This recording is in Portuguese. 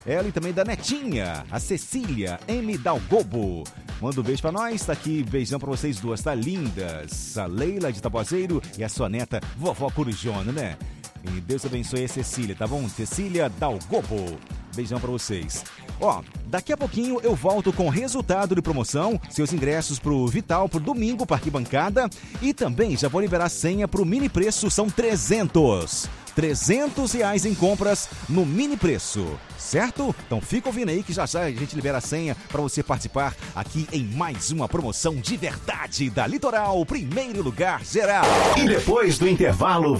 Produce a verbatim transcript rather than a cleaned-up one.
Ela e também da netinha, a Cecília M. Dalgobo. Manda um beijo pra nós, tá aqui, beijão pra vocês duas, tá lindas. A Leila de Taboazeiro e a sua neta, vovó Corujona, né? E Deus abençoe a Cecília, tá bom? Cecília Dalgobo. Beijão pra vocês. Ó, daqui a pouquinho eu volto com o resultado de promoção, seus ingressos pro Vital pro domingo, pra arquibancada. E também já vou liberar a senha pro mini preço, são trezentos. trezentos reais em compras no mini preço, certo? Então fica ouvindo aí que já já a gente libera a senha para você participar aqui em mais uma promoção de verdade da Litoral, primeiro lugar geral. E depois do intervalo